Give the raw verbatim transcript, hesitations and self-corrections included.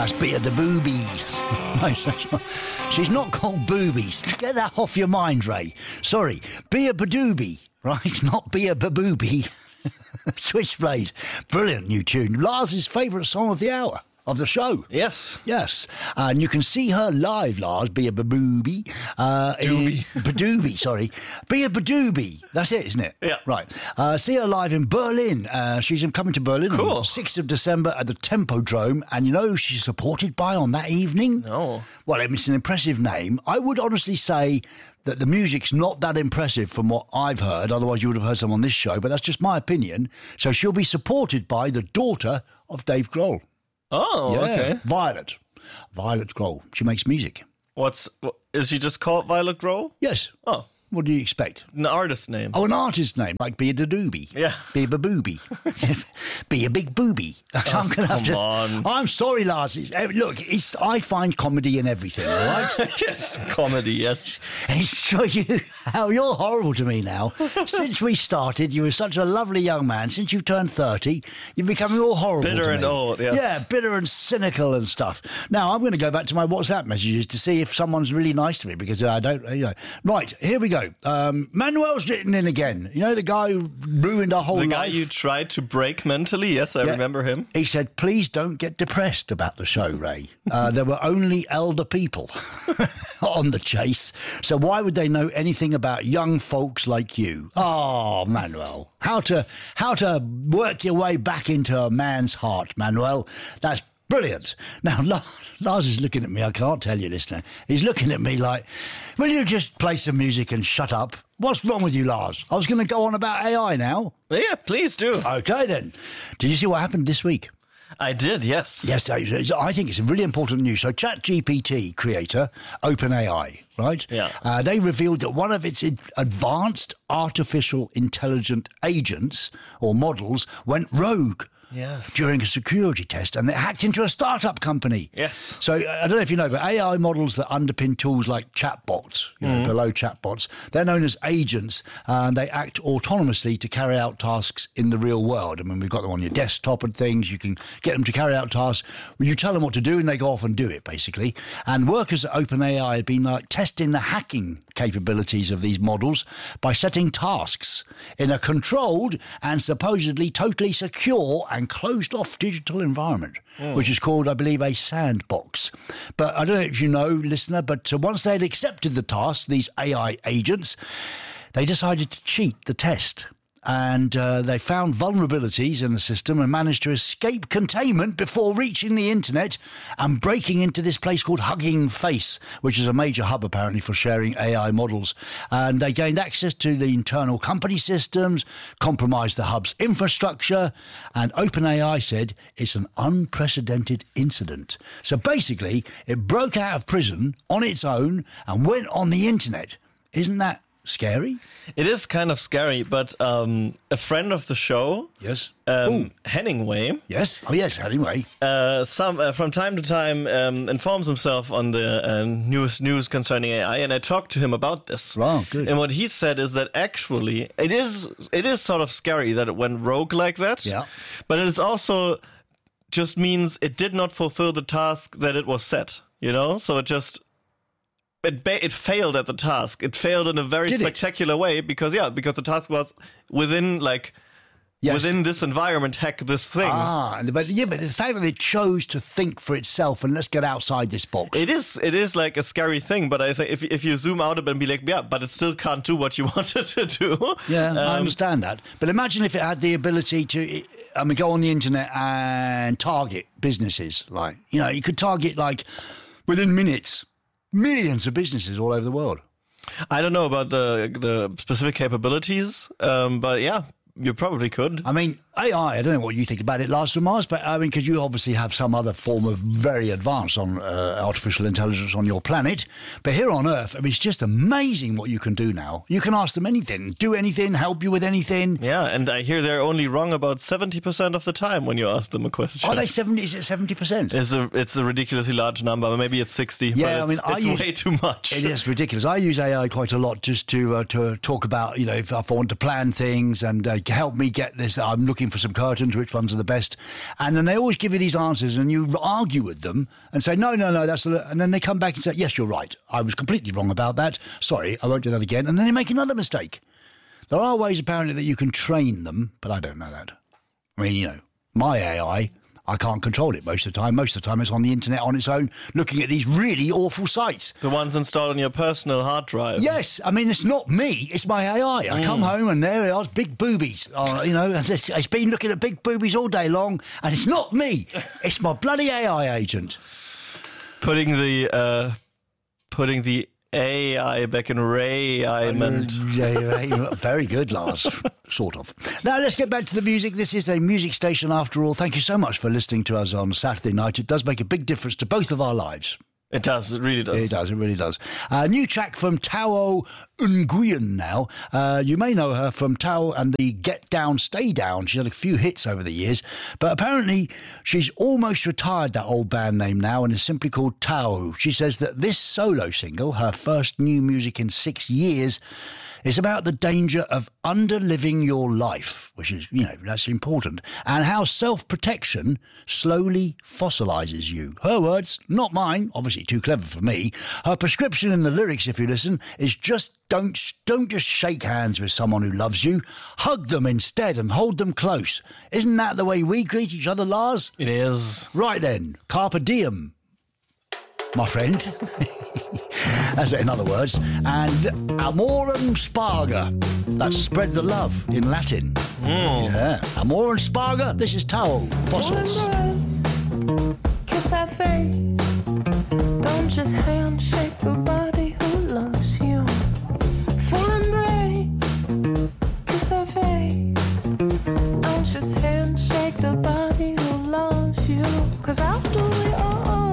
That's Bea the Boobies. No, that's not. She's not called Boobies. Get that off your mind, Ray. Sorry, Bea Badoobie, right? Not Bea Baboobie. Switchblade. Brilliant new tune. Lars's favourite song of the hour. Of the show. Yes. Yes. And you can see her live, Lars, Bea Badoobie. Uh, Doobie. Badoobie, sorry. Bea Badoobie. That's it, isn't it? Yeah. Right. Uh, see her live in Berlin. Uh, she's coming to Berlin Cool. on the sixth of December at the Tempodrome. And you know who she's supported by on that evening? No. Well, it's an impressive name. I would honestly say that the music's not that impressive from what I've heard. Otherwise, you would have heard some on this show. But that's just my opinion. So she'll be supported by the daughter of Dave Grohl. Oh, Yeah, okay. Violet. Violet Grohl. She makes music. What's what, is she just called Violet Grohl? Yes. Oh, What do you expect? an artist name. Oh, an artist name, like Bea the Doobie. Yeah. Bea Baboobie. Be a big booby. I'm gonna have come to. on. I'm sorry, Lars. It's, eh, look, it's, I find comedy in everything, all right? Yes, comedy. Yes. It's sure you how you're horrible to me now. Since we started, you were such a lovely young man. Since you've turned thirty, you're becoming all horrible. Bitter to and me. old, yes. Yeah, bitter and cynical and stuff. Now I'm going to go back to my WhatsApp messages to see if someone's really nice to me because I don't. You know. Right, here we go. Um, Manuel's written in again. You know the guy who ruined our whole The life. guy you tried to break mentally. Yes, I Yeah. remember him. He said, please don't get depressed about the show, Ray. Uh, there were only elder people on the chase, so why would they know anything about young folks like you? Oh, Manuel. How to how to work your way back into a man's heart, Manuel. That's brilliant. Now, Lars is looking at me. I can't tell you this now. He's looking at me like, will you just play some music and shut up? What's wrong with you, Lars? I was going to go on about A I now. Yeah, please do. Okay, then. Did you see what happened this week? I did. Yes. Yes, I I think it's really important news. So ChatGPT creator, OpenAI, right? Yeah. Uh, they revealed that one of its ad- advanced artificial intelligent agents or models went rogue. Yes. During a security test, and it hacked into a startup company. Yes. So uh, I don't know if you know, but A I models that underpin tools like chatbots, you know, below chatbots, they're known as agents, and they act autonomously to carry out tasks in the real world. I mean, we've got them on your desktop and things. You can get them to carry out tasks. Well, you tell them what to do, and they go off and do it, basically. And workers at OpenAI have been like testing the hacking capabilities of these models by setting tasks in a controlled and supposedly totally secure and closed-off digital environment, mm. which is called, I believe, a sandbox. But I don't know if you know, listener, but uh, once they'd accepted the task, these A I agents, they decided to cheat the test. And uh, they found vulnerabilities in the system and managed to escape containment before reaching the internet and breaking into this place called Hugging Face, which is a major hub apparently for sharing A I models. And they gained access to the internal company systems, compromised the hub's infrastructure, and OpenAI said it's an unprecedented incident. So basically, it broke out of prison on its own and went on the internet. Isn't that scary? It is kind of scary, but um, a friend of the show, Yes. um, Henningway, Yes. Oh, yes. Anyway. uh, some uh, from time to time um, informs himself on the uh, newest news concerning A I, and I talked to him about this. Oh, good. And what he said is that actually it is it is sort of scary that it went rogue like that. Yeah. But it is also just means it did not fulfill the task that it was set. You know, so it just. It, ba- it failed at the task. It failed in a very Did it? spectacular way because, yeah, because the task was within, like, Yes. within this environment, hack this thing. Ah, but yeah, but the fact that it chose to think for itself and let's get outside this box. It is, it is like a scary thing, but I think if if you zoom out a bit and be like, yeah, but it still can't do what you wanted to do. yeah, I Um, understand that. But imagine if it had the ability to, I mean, go on the internet and target businesses. Like, you know, you could target like within minutes. Millions of businesses all over the world. I don't know about the the specific capabilities, um, but yeah, you probably could. I mean, A I, I don't know what you think about it, Lars from Mars, but I mean, because you obviously have some other form of very advanced on uh, artificial intelligence on your planet. But here on Earth, I mean, it's just amazing what you can do now. You can ask them anything, do anything, help you with anything. Yeah, and I hear they're only wrong about seventy percent of the time when you ask them a question. Are they seventy? Is it seventy percent? It's a it's a ridiculously large number. Maybe it's sixty. Yeah, but I mean, it's, I it's use- way too much. It is ridiculous. I use A I quite a lot just to uh, to talk about, you know, if, if I want to plan things and uh, help me get this. I'm looking looking for some curtains, which ones are the best? And then they always give you these answers, and you argue with them and say, no, no, no, that's the... And then they come back and say, yes, you're right. I was completely wrong about that. Sorry, I won't do that again. And then they make another mistake. There are ways, apparently, that you can train them, but I don't know that. I mean, you know, my A I... I can't control it most of the time. Most of the time it's on the internet on its own, looking at these really awful sites. The ones installed on your personal hard drive. Yes. I mean, it's not me. It's my A I. I mm. come home and there it is, big boobies. Oh, you know, it's, it's been looking at big boobies all day long, and it's not me. It's my bloody A I agent. Putting the... Uh, putting the... A I back in Ray I meant. Very good, Lars. Sort of. Now, let's get back to the music. This is a music station after all. Thank you so much for listening to us on Saturday night. It does make a big difference to both of our lives. It does. It really does. It does. It really does. A uh, new track from Tao Nguyen now. Uh, you may know her from Tao and the Get Down, Stay Down. She's had a few hits over the years, but apparently she's almost retired that old band name now and is simply called Tao. She says that this solo single, her first new music in six years, is about the danger of underliving your life, which is, you know, that's important, and how self-protection slowly fossilises you. Her words, not mine, obviously too clever for me. Her prescription in the lyrics, if you listen, is just don't, don't just shake hands with someone who loves you. Hug them instead and hold them close. Isn't that the way we greet each other, Lars? It is. Right then, carpe diem, my friend. That's it, in other words. And amorem sparga. That's spread the love in Latin. Mm. Yeah. Amorem sparga. This is Tao. Fossils. Kiss that face. Don't just handshake the body who loves you. Full embrace. Kiss that face. Don't just handshake the body who loves you. 'Cause after we all